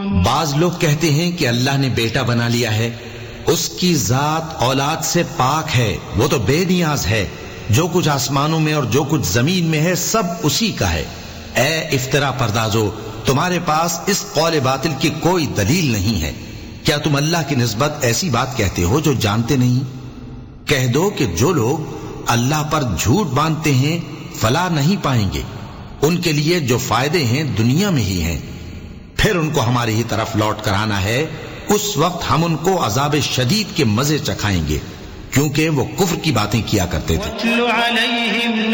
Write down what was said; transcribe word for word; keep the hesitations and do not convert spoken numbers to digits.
बाज लोग कहते हैं कि अल्लाह ने बेटा बना लिया है, उसकी जात औलाद से पाक है, वो तो बेनियाज है। जो कुछ आसमानों में और जो कुछ जमीन में है सब उसी का है। ए इफ्तरा परदाजो, तुम्हारे पास इस कौल बातिल की कोई दलील नहीं है। क्या तुम अल्लाह की निस्बत ऐसी बात कहते हो जो जानते नहीं? कह दो कि जो लोग अल्लाह पर झूठ बांधते हैं फला नहीं पाएंगे, उनके लिए जो फायदे हैं दुनिया में ही हैं। फिर उनको हमारी ही तरफ लौट कर आना है, उस वक्त हम उनको अजाब शदीद के मजे चखाएंगे, क्योंकि वो कुफ्र की बातें किया करते थे।